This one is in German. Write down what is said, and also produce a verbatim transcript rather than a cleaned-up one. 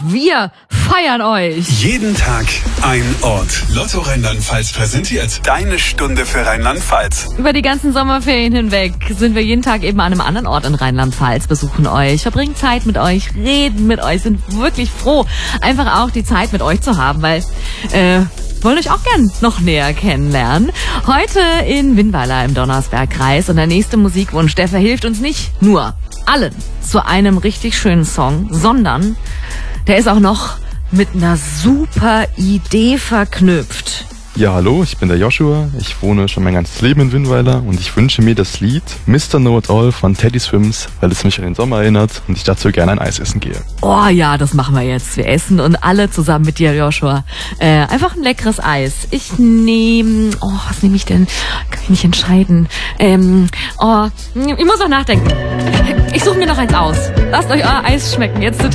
wir feiern euch. Jeden Tag ein Ort. Lotto Rheinland-Pfalz präsentiert deine Stunde für Rheinland-Pfalz. Über die ganzen Sommerferien hinweg sind wir jeden Tag eben an einem anderen Ort in Rheinland-Pfalz, besuchen euch, verbringen Zeit mit euch, reden mit euch, sind wirklich froh, einfach auch die Zeit mit euch zu haben, weil äh, wollen euch auch gern noch näher kennenlernen. Heute in Winnweiler im Donnersbergkreis und der nächste Musikwunsch, der verhilft uns nicht nur allen zu einem richtig schönen Song, sondern der ist auch noch mit einer super Idee verknüpft. Ja, hallo, ich bin der Joshua. Ich wohne schon mein ganzes Leben in Winnweiler und ich wünsche mir das Lied Mister Know It All von Teddy Swims, weil es mich an den Sommer erinnert und ich dazu gerne ein Eis essen gehe. Oh ja, das machen wir jetzt. Wir essen und alle zusammen mit dir, Joshua. Äh, einfach ein leckeres Eis. Ich nehme, oh, was nehme ich denn? Kann ich nicht entscheiden. Ähm, oh, ich muss noch nachdenken. Ich suche mir noch eins aus. Lasst euch euer Eis schmecken. Jetzt zu